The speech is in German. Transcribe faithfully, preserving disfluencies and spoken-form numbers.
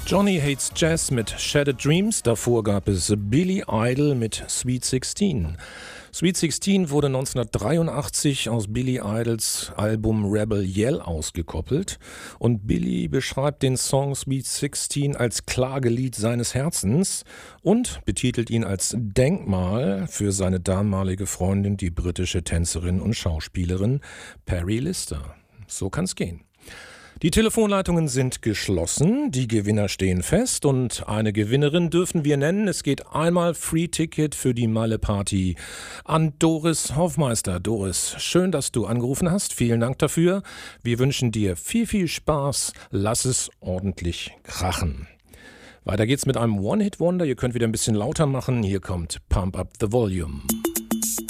Johnny Hates Jazz mit Shattered Dreams, davor gab es Billy Idol mit Sweet sixteen. Sweet sixteen wurde neunzehnhundertdreiundachtzig aus Billy Idols Album Rebel Yell ausgekoppelt und Billy beschreibt den Song Sweet sixteen als Klagelied seines Herzens und betitelt ihn als Denkmal für seine damalige Freundin, die britische Tänzerin und Schauspielerin Perry Lister. So kann's gehen. Die Telefonleitungen sind geschlossen, die Gewinner stehen fest und eine Gewinnerin dürfen wir nennen. Es geht einmal Free-Ticket für die Malle-Party an Doris Hoffmeister. Doris, schön, dass du angerufen hast. Vielen Dank dafür. Wir wünschen dir viel, viel Spaß. Lass es ordentlich krachen. Weiter geht's mit einem One-Hit-Wonder. Ihr könnt wieder ein bisschen lauter machen. Hier kommt Pump Up the Volume.